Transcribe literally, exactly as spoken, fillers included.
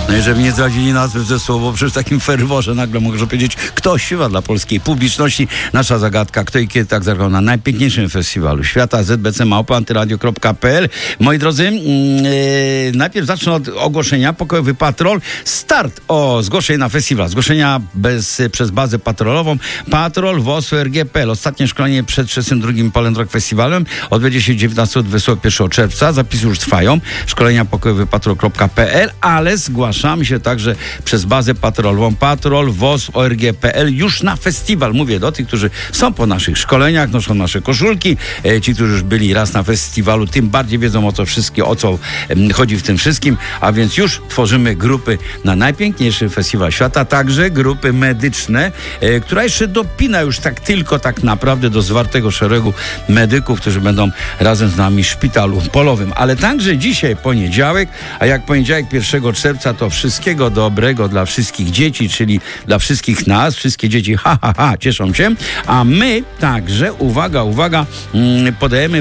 No i żeby nie zdradzili nazwy zespołu, bo przecież w takim ferworze nagle można powiedzieć, kto śpiewa dla polskiej publiczności. Nasza zagadka, kto i kiedy tak zagrał na najpiękniejszym festiwalu świata, z b c małpa antyradio kropka p l. Moi drodzy, yy, najpierw zacznę od ogłoszenia. Pokojowy Patrol. Start o zgłoszenie na festiwal. Zgłoszenia bez, przez bazę patrolową. Patrol w Oslo R G P L. Ostatnie szkolenie przed trzydziestym drugim Poland Rock Festiwalem odbędzie się dziewiętnastego do dwudziestego pierwszego czerwca. Zapisy już trwają. Szkolenia pokojowy patrol kropka p l, ale zgłaszamy się także przez bazę patrolową. Patrol w Oslo R G P L już na festiwal. Mówię do tych, którzy są po naszych szkoleniach, noszą nasze koszulki. E, ci, którzy już byli raz na festiwalu, tym bardziej wiedzą o co wszystkie, o co em, chodzi w tym wszystkim. A więc już tworzymy grupy na najpiękniejszy festiwal świata, także grupy medyczne, e, która jeszcze dopina już tak tylko tak naprawdę do zwartego szeregu medyków, którzy będą razem z nami w szpitalu polowym. Ale także dzisiaj poniedziałek, a jak poniedziałek pierwszego czerwca, to wszystkiego dobrego dla wszystkich dzieci, czyli dla wszystkich nas, wszystkie dzieci ha, ha, ha, cieszą się, a my także, uwaga, uwaga, podajemy